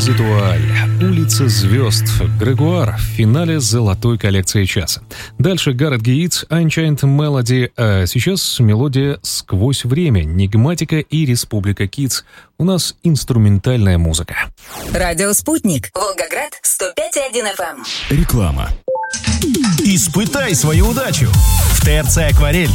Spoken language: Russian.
Резидуаль, улица звезд, Грегуар в финале золотой коллекции часа. Дальше Гаррет Гейтс, Unchained Melody, а сейчас мелодия «Сквозь время», Нигматика и Республика Кидс. У нас инструментальная музыка. Радио «Спутник», Волгоград, 105,1 FM. Реклама. Испытай свою удачу в ТРЦ «Акварель».